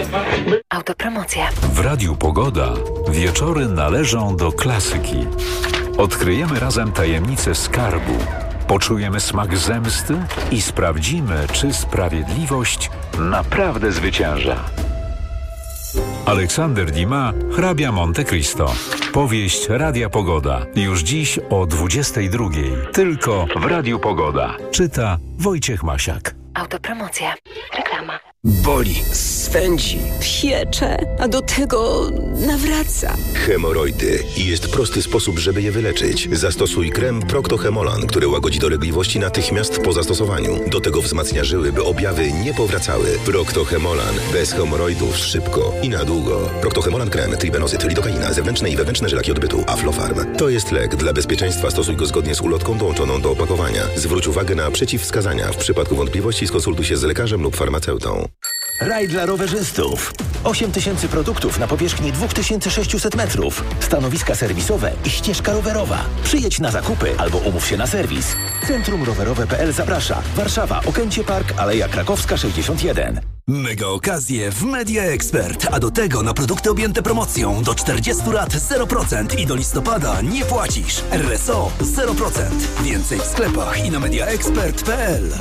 Autopromocja. W Radiu Pogoda wieczory należą do klasyki. Odkryjemy razem tajemnicę skarbu. Poczujemy smak zemsty i sprawdzimy, czy sprawiedliwość naprawdę zwycięża. Aleksander Dumas, hrabia Monte Cristo. Powieść Radia Pogoda. Już dziś o 22:00. Tylko w Radiu Pogoda. Czyta Wojciech Masiak. Autopromocja. Reklama. Boli, swędzi, piecze, a do tego nawraca. Hemoroidy. I jest prosty sposób, żeby je wyleczyć. Zastosuj krem Procto-Hemolan, który łagodzi dolegliwości natychmiast po zastosowaniu. Do tego wzmacnia żyły, by objawy nie powracały. Procto-Hemolan. Bez hemoroidów szybko i na długo. Procto-Hemolan krem, tribenozyt, lidokaina, zewnętrzne i wewnętrzne żylaki odbytu, Aflofarm. To jest lek. Dla bezpieczeństwa stosuj go zgodnie z ulotką dołączoną do opakowania. Zwróć uwagę na przeciwwskazania. W przypadku wątpliwości skonsultuj się z lekarzem lub farmaceutą. Raj dla rowerzystów. 8000 produktów na powierzchni 2600 metrów. Stanowiska serwisowe i ścieżka rowerowa. Przyjedź na zakupy albo umów się na serwis. Centrum Rowerowe.pl zaprasza. Warszawa, Okęcie Park, Aleja Krakowska 61. Mega okazje w Media Expert, a do tego na produkty objęte promocją do 40 lat 0% i do listopada nie płacisz. RSO 0%. Więcej w sklepach i na mediaexpert.pl.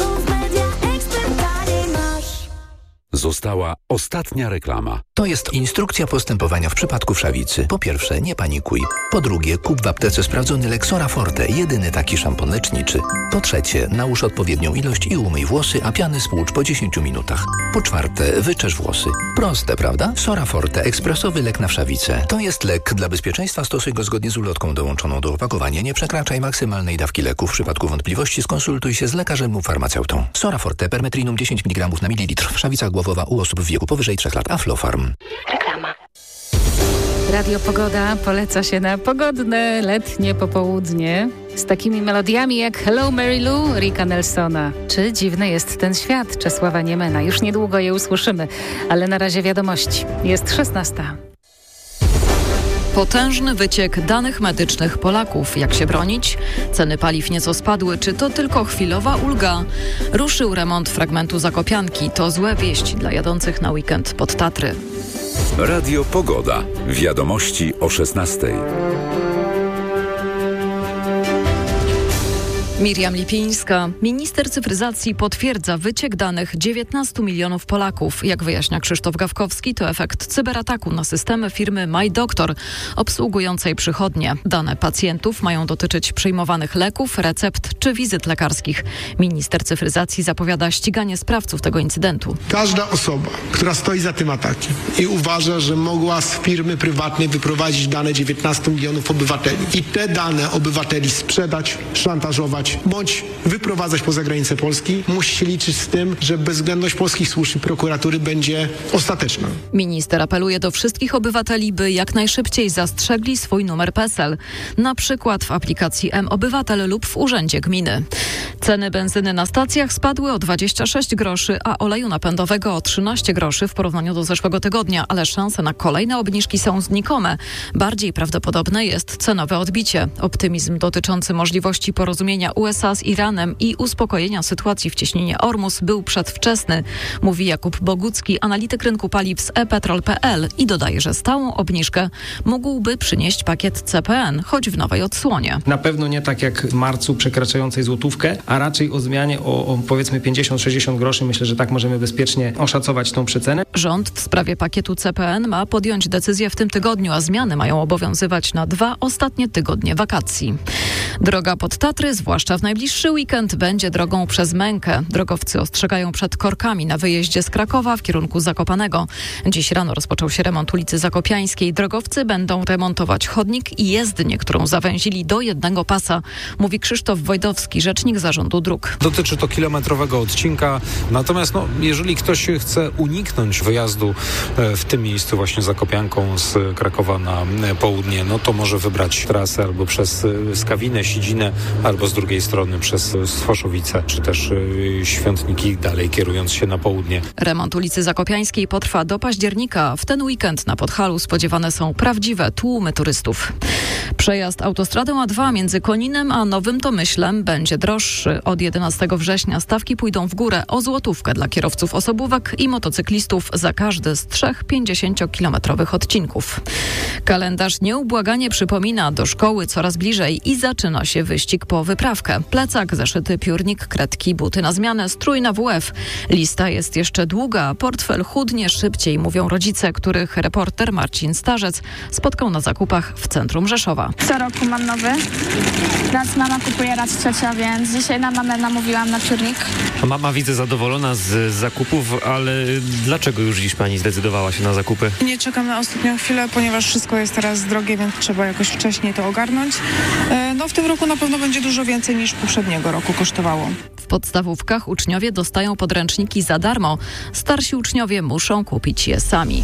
Została ostatnia reklama. To jest instrukcja postępowania w przypadku wszawicy. Po pierwsze, nie panikuj. Po drugie, kup w aptece sprawdzony lek Sora Forte, jedyny taki szampon leczniczy. Po trzecie, nałóż odpowiednią ilość i umyj włosy, a piany spłucz po 10 minutach. Po czwarte, wyczesz włosy. Proste, prawda? Sora Forte, ekspresowy lek na wszawicę. To jest lek. Dla bezpieczeństwa stosuj go zgodnie z ulotką dołączoną do opakowania. Nie przekraczaj maksymalnej dawki leku. W przypadku wątpliwości skonsultuj się z lekarzem lub farmaceutą. Sora Forte, permetrinum 10 mg na mililitr. Wszawica głowowa u osób w wieku powyżej 3 lat. Aflofarm. Reklama. Radio Pogoda poleca się na pogodne, letnie popołudnie z takimi melodiami jak Hello Mary Lou, Ricka Nelsona, czy Dziwny jest ten świat Czesława Niemena. Już niedługo je usłyszymy, ale na razie wiadomości. Jest 16. Potężny wyciek danych medycznych Polaków. Jak się bronić? Ceny paliw nieco spadły. Czy to tylko chwilowa ulga? Ruszył remont fragmentu Zakopianki. To złe wieści dla jadących na weekend pod Tatry. Radio Pogoda. Wiadomości o 16:00. Miriam Lipińska. Minister cyfryzacji potwierdza wyciek danych 19 milionów Polaków. Jak wyjaśnia Krzysztof Gawkowski, to efekt cyberataku na systemy firmy MyDoktor obsługującej przychodnie. Dane pacjentów mają dotyczyć przyjmowanych leków, recept czy wizyt lekarskich. Minister cyfryzacji zapowiada ściganie sprawców tego incydentu. Każda osoba, która stoi za tym atakiem i uważa, że mogła z firmy prywatnej wyprowadzić dane 19 milionów obywateli i te dane obywateli sprzedać, szantażować bądź wyprowadzać poza granicę Polski, musi się liczyć z tym, że bezwzględność polskich służb i prokuratury będzie ostateczna. Minister apeluje do wszystkich obywateli, by jak najszybciej zastrzegli swój numer PESEL, na przykład w aplikacji mObywatel lub w urzędzie gminy. Ceny benzyny na stacjach spadły o 26 groszy, a oleju napędowego o 13 groszy w porównaniu do zeszłego tygodnia, ale szanse na kolejne obniżki są znikome. Bardziej prawdopodobne jest cenowe odbicie. Optymizm dotyczący możliwości porozumienia USA z Iranem i uspokojenia sytuacji w cieśninie Ormus był przedwczesny, mówi Jakub Bogucki, analityk rynku paliw z ePetrol.pl i dodaje, że stałą obniżkę mógłby przynieść pakiet CPN, choć w nowej odsłonie. Na pewno nie tak jak w marcu przekraczającej złotówkę, a raczej o zmianie o powiedzmy 50-60 groszy. Myślę, że tak możemy bezpiecznie oszacować tą przecenę. Rząd w sprawie pakietu CPN ma podjąć decyzję w tym tygodniu, a zmiany mają obowiązywać na 2 ostatnie tygodnie wakacji. Droga pod Tatry, zwłaszcza w najbliższy weekend, będzie drogą przez mękę. Drogowcy ostrzegają przed korkami na wyjeździe z Krakowa w kierunku Zakopanego. Dziś rano rozpoczął się remont ulicy Zakopiańskiej. Drogowcy będą remontować chodnik i jezdnię, którą zawęzili do jednego pasa, mówi Krzysztof Wojdowski, rzecznik Zarządu Dróg. Dotyczy to kilometrowego odcinka, natomiast jeżeli ktoś chce uniknąć wyjazdu w tym miejscu właśnie Zakopianką z Krakowa na południe, to może wybrać trasę albo przez Skawinę, Sidzinę, albo z drugiej strony przez Sfoszowice, czy też Świątniki dalej kierując się na południe. Remont ulicy Zakopiańskiej potrwa do października. W ten weekend na Podhalu spodziewane są prawdziwe tłumy turystów. Przejazd autostradą A2 między Koninem a Nowym Tomyślem będzie droższy. Od 11 września stawki pójdą w górę o złotówkę dla kierowców osobówek i motocyklistów za każdy z 3 50-kilometrowych odcinków. Kalendarz nieubłaganie przypomina, do szkoły coraz bliżej i zaczyna się wyścig po wyprawkę. Plecak, zeszyty, piórnik, kredki, buty na zmianę, strój na WF. Lista jest jeszcze długa, a portfel chudnie szybciej, mówią rodzice, których reporter Marcin Starzec spotkał na zakupach w centrum Rzeszowa. Co roku mam nowy. Raz mama kupuje, raz ciocia, więc dzisiaj na mamę namówiłam na piórnik. Mama, widzę, zadowolona z zakupów, ale dlaczego już dziś pani zdecydowała się na zakupy? Nie czekam na ostatnią chwilę, ponieważ wszystko jest teraz drogie, więc trzeba jakoś wcześniej to ogarnąć. W tym roku na pewno będzie dużo więcej niż poprzedniego roku kosztowało. W podstawówkach uczniowie dostają podręczniki za darmo. Starsi uczniowie muszą kupić je sami.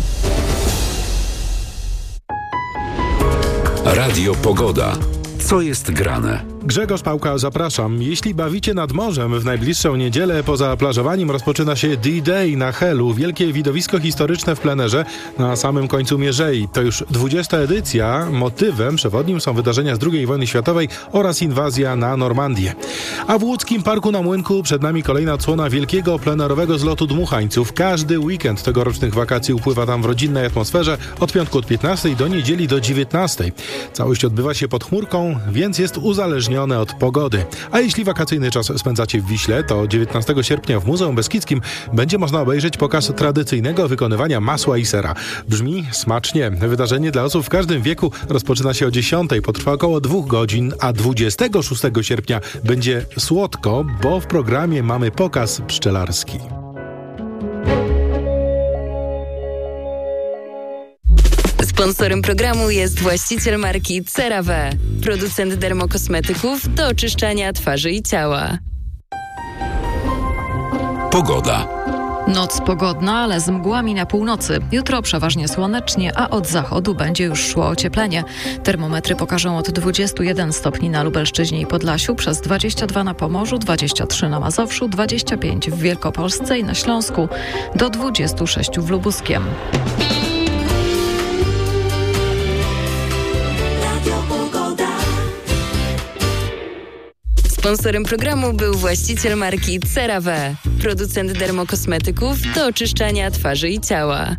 Radio Pogoda. Co jest grane? Grzegorz Pałka, zapraszam. Jeśli bawicie nad morzem, w najbliższą niedzielę poza plażowaniem rozpoczyna się D-Day na Helu, wielkie widowisko historyczne w plenerze na samym końcu Mierzei. To już 20. edycja. Motywem przewodnim są wydarzenia z II wojny światowej oraz inwazja na Normandię. A w łódzkim Parku na Młynku przed nami kolejna odsłona wielkiego plenerowego zlotu dmuchańców. Każdy weekend tegorocznych wakacji upływa tam w rodzinnej atmosferze od piątku od 15 do niedzieli do 19. Całość odbywa się pod chmurką, więc jest uzależniona od pogody. A jeśli wakacyjny czas spędzacie w Wiśle, to 19 sierpnia w Muzeum Beskidzkim będzie można obejrzeć pokaz tradycyjnego wykonywania masła i sera. Brzmi smacznie. Wydarzenie dla osób w każdym wieku rozpoczyna się o 10, potrwa około 2 godzin, a 26 sierpnia będzie słodko, bo w programie mamy pokaz pszczelarski. Sponsorem programu jest właściciel marki CeraVe, producent dermokosmetyków do oczyszczania twarzy i ciała. Pogoda. Noc pogodna, ale z mgłami na północy. Jutro przeważnie słonecznie, a od zachodu będzie już szło ocieplenie. Termometry pokażą od 21 stopni na Lubelszczyźnie i Podlasiu, przez 22 na Pomorzu, 23 na Mazowszu, 25 w Wielkopolsce i na Śląsku, do 26 w Lubuskiem. Sponsorem programu był właściciel marki CeraVe, producent dermokosmetyków do oczyszczania twarzy i ciała.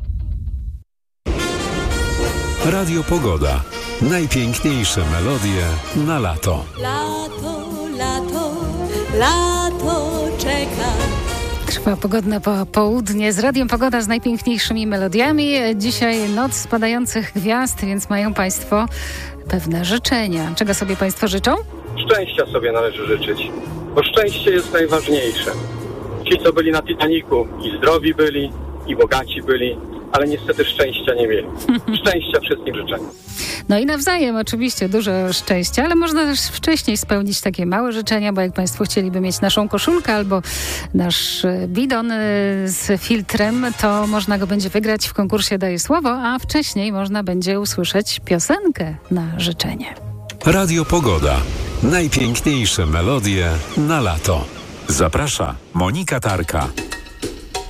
Radio Pogoda. Najpiękniejsze melodie na lato. Lato, lato, lato czeka. Trwa pogodne popołudnie z Radiem Pogoda z najpiękniejszymi melodiami. Dzisiaj noc spadających gwiazd, więc mają Państwo pewne życzenia. Czego sobie Państwo życzą? Szczęścia sobie należy życzyć, bo szczęście jest najważniejsze. Ci, co byli na Titanicu, i zdrowi byli, i bogaci byli, ale niestety szczęścia nie mieli. Szczęścia wszystkim życzę. No i nawzajem oczywiście dużo szczęścia, ale można też wcześniej spełnić takie małe życzenia, bo jak Państwo chcieliby mieć naszą koszulkę albo nasz bidon z filtrem, to można go będzie wygrać w konkursie Daję Słowo, a wcześniej można będzie usłyszeć piosenkę na życzenie. Radio Pogoda. Najpiękniejsze melodie na lato. Zaprasza Monika Tarka.